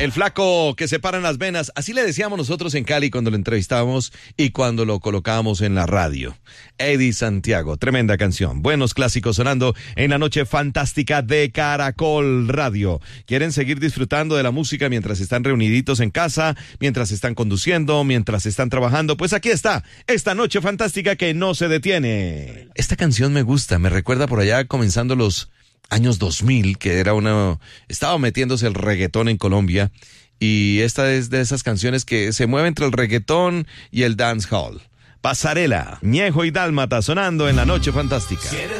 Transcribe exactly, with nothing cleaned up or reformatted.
El flaco que se para en las venas, así le decíamos nosotros en Cali cuando lo entrevistábamos y cuando lo colocábamos en la radio. Eddie Santiago, tremenda canción. Buenos clásicos sonando en la noche fantástica de Caracol Radio. ¿Quieren seguir disfrutando de la música mientras están reuniditos en casa, mientras están conduciendo, mientras están trabajando? Pues aquí está, esta noche fantástica que no se detiene. Esta canción me gusta, me recuerda por allá comenzando los años dos mil, que era una... estaba metiéndose el reggaetón en Colombia, y esta es de esas canciones que se mueve entre el reggaetón y el dancehall. Pasarela, Ñejo y Dálmata sonando en la noche fantástica.